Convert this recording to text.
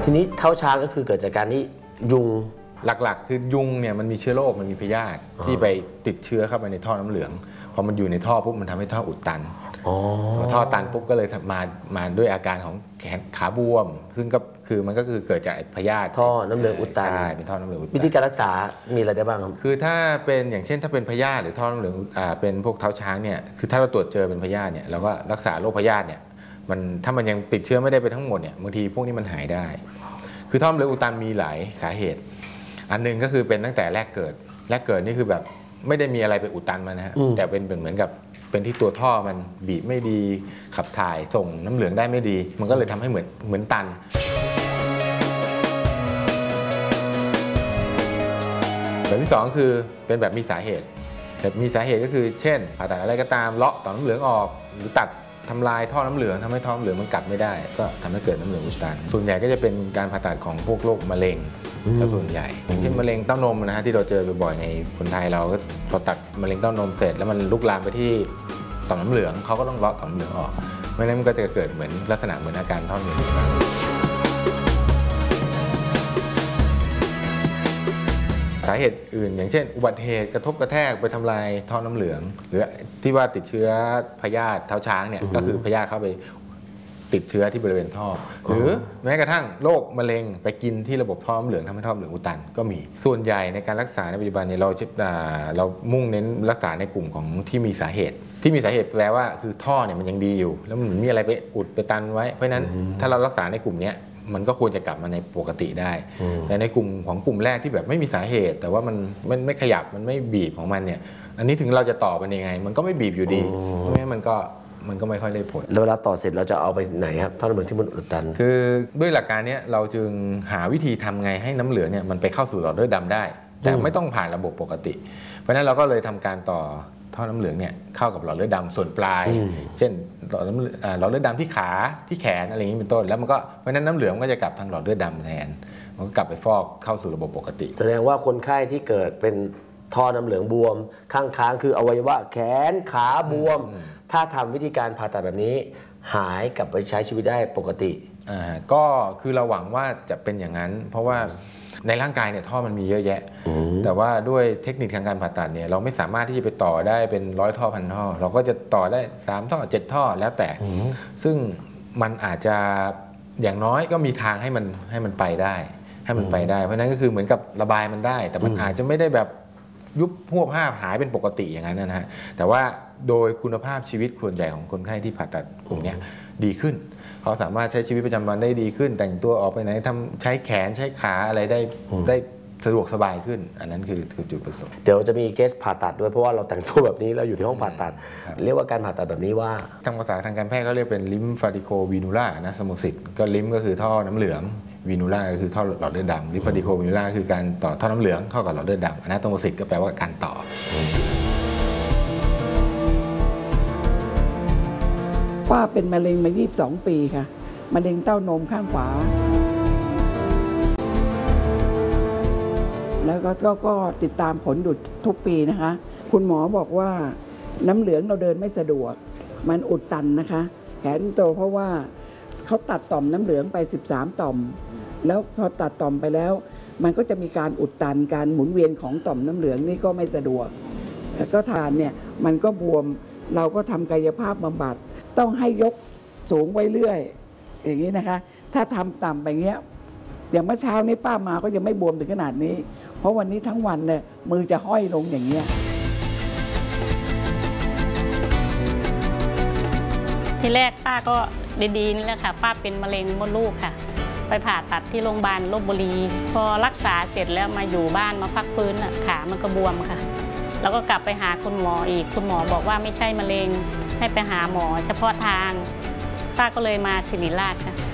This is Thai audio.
ทีนี้เท้าช้างก็คือเกิดจากการที่ยุงหลักๆคือยุงเนี่ยมันมีเชื้อโรคมันมีพยาธิที่ไปติดเชื้อเข้าไปในท่อน้ำเหลืองพอมันอยู่ในท่อปุ๊บมันทำให้ท่ออุดตันพอท่อตันปุ๊บก็เลยมาด้วยอาการของแขนขาบวมซึ่งก็คือมันก็คือเกิดจากพยาธิท่อน้ำเหลืองอุดตันใช่เป็นท่อน้ำเหลืองอุดตันวิธีการรักษามีอะไรได้บ้างครับคือถ้าเป็นอย่างเช่นถ้าเป็นพยาธิหรือท่อน้ำเหลืองเป็นพวกเท้าช้างเนี่ยคือถ้าเราตรวจเจอเป็นพยาธิเนี่ยเราก็รักษาโรคพยาธิเนี่ยมันถ้ามันยังติดเชื้อไม่ได้ไปทั้งหมดเนี่ยบางทีพวกนี้มันหายได้คือท่อน้ำเหลืองอุดตันมีหลายสาเหตุอันนึงก็คือเป็นตั้งแต่แรกเกิดนี่คือแบบไม่ได้มีอะไรไปอุดตันมานะฮะแต่เป็นเหมือนกับเป็นที่ตัวท่อมันบีบไม่ดีขับถ่ายส่งน้ำเหลืองได้ไม่ดีมันก็เลยทำให้เหมือนตันแบบที่2คือเป็นแบบมีสาเหตุแบบมีสาเหตุก็คือเช่นผ่าตัดอะไรก็ตามเลาะต่อมน้ำเหลืองออกหรือตัดทำลายท่อน้ำเหลืองทำให้ท่อน้ำเหลืองมันกัดไม่ได้ก็ทำให้เกิดน้ำเหลืองอุดตันส่วนใหญ่ก็จะเป็นการผ่าตัดของพวกโรคมะเร็งแล้วส่วนใหญ่อย่างเช่นมะเร็งเต้านมนะฮะที่เราเจอบ่อยๆในคนไทยเราก็พอตัดมะเร็งเต้านมเสร็จแล้วมันลุกลามไปที่ต่อมน้ำเหลืองเขาก็ต้องเลาะต่อมน้ำเหลืองออกไม่งั้นมันก็จะเกิดเหมือนลักษณะเหมือนอาการท่อน้ำเหลืองสาเหตุอื่นอย่างเช่นอุบัติเหตุกระทบกระแทกไปทำลายท่อน้ำเหลืองหรือที่ว่าติดเชื้อพยาธิเท้าช้างเนี่ยก็คือพยาธิเข้าไปติดเชื้อที่บริเวณท่อหรือแม้กระทั่งโรคมะเร็งไปกินที่ระบบท่อน้ำเหลืองทำให้ท่อน้ำเหลืองอุดตันก็มีส่วนใหญ่ในการรักษาในปัจจุบันเนี่ยเรามุ่งเน้นรักษาในกลุ่มของที่มีสาเหตุแปลว่าคือท่อเนี่ยมันยังดีอยู่แล้วมันมีอะไรไปอุดไปตันไว้เพราะนั้นถ้าเรารักษาในกลุ่มนี้มันก็ควรจะกลับมาในปกติได้แต่ในกลุ่มแรกที่แบบไม่มีสาเหตุแต่ว่ามันไม่ขยับมันไม่บีบของมันเนี่ยอันนี้ถึงเราจะต่อมันยังไงมันก็ไม่บีบอยู่ดีเพราะงั้นมันก็ไม่ค่อยได้ผลแล้วเวลาต่อเสร็จเราจะเอาไปไหนครับท่อน้ำเหลืองที่มันอุดตันคือด้วยหลักการนี้เราจึงหาวิธีทำไงให้น้ำเหลืองเนี่ยมันไปเข้าสู่หลอดเลือดดำได้แต่ไม่ต้องผ่านระบบปกติเพราะฉะนั้นเราก็เลยทำการต่อท่อน้ำเหลืองเนี่ยเข้ากับหลอดเลือดดำส่วนปลายเช่นหลอดเลือดดำที่ขาที่แขนอะไรอย่างนี้เป็นต้นแล้วมันก็เพราะฉะนั้นน้ำเหลืองก็จะกลับทางหลอดเลือดดำแทนมันก็กลับไปฟอกเข้าสู่ระบบปกติแสดงว่าคนไข้ที่เกิดเป็นท่อน้ำเหลืองบวมข้างคืออวัยวะแขนขาบวมถ้าทำวิธีการผ่าตัดแบบนี้หายกลับไปใช้ชีวิตได้ปกติก็คือเราหวังว่าจะเป็นอย่างนั้นเพราะว่าในร่างกายเนี่ยท่อมันมีเยอะแยะแต่ว่าด้วยเทคนิคทางการผ่าตัดเนี่ยเราไม่สามารถที่จะไปต่อได้เป็น100 ท่อพันท่อเราก็จะต่อได้3 ท่อ 7 ท่อแล้วแต่ซึ่งมันอาจจะอย่างน้อยก็มีทางให้มันไปได้เพราะนั้นก็คือเหมือนกับระบายมันได้แต่มันอาจจะไม่ได้แบบยุบพวบภาพหายเป็นปกติอย่างนั้นนะฮะแต่ว่าโดยคุณภาพชีวิตส่วนใหญ่ของคนไข้ที่ผ่าตัดกลุ่มนี้ดีขึ้นเขาสามารถใช้ชีวิตประจำวันได้ดีขึ้นแต่งตัวออกไปไหนใช้แขนใช้ขาอะไรได้สะดวกสบายขึ้นอันนั้นคือจุดประสงค์เดี๋ยวจะมีเคสผ่าตัดด้วยเพราะว่าเราแต่งตัวแบบนี้เราอยู่ที่ห้องผ่าตัดเรียกว่าการผ่าตัดแบบนี้ว่าทางภาษาทางการแพทย์เขาเรียกเป็นลิมฟาติโควีนูล่านะสมุสิตก็ลิมก็คือท่อน้ำเหลืองวีนูล่าก็คือท่อหลอดเลือดดำลิมฟาติโควีนูล่าคือการต่อท่อน้ำเหลืองเข้ากับหลอดเลือดดำอนาโตโมสิตก็แปลว่าการต่อป้าเป็นมะเร็งมา22 ปีค่ะมะเร็งเต้านมข้างขวาแล้วก็ติดตามผลดูทุกปีนะคะคุณหมอบอกว่าน้ำเหลืองเราเดินไม่สะดวกมันอุดตันนะคะแขนโตเพราะว่าเขาตัดต่อมน้ำเหลืองไป13 ต่อมแล้วพอตัดต่อมไปแล้วมันก็จะมีการอุดตันการหมุนเวียนของต่อมน้ำเหลืองนี่ก็ไม่สะดวกแล้วก็ทานเนี่ยมันก็บวมเราก็ทำกายภาพบำบัดต้องให้ยกสูงไว้เรื่อยอย่างนี้นะคะถ้าทำต่ำไปเงี้ยอย่างเมื่อเช้านี้ป้ามาก็ยังไม่บวมถึงขนาดนี้เพราะวันนี้ทั้งวันเนี่ยมือจะห้อยลงอย่างเงี้ยทีแรกป้าก็ดีๆนี่แหละค่ะป้าเป็นมะเร็งมดลูกค่ะไปผ่าตัดที่โรงพยาบาลลพบุรีพอรักษาเสร็จแล้วมาอยู่บ้านมาพักฟื้นขามันก็บวมค่ะแล้วก็กลับไปหาคุณหมออีกคุณหมอบอกว่าไม่ใช่มะเร็งให้ไปหาหมอเฉพาะทางป้าก็เลยมาศิริราชค่ะ